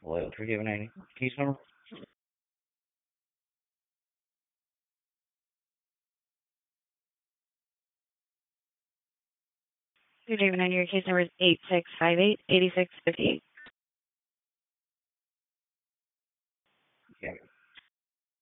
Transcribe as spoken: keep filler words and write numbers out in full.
Hello, three seven nine. Case number? Good evening. Your case number is eight six five eight eighty six fifty eight.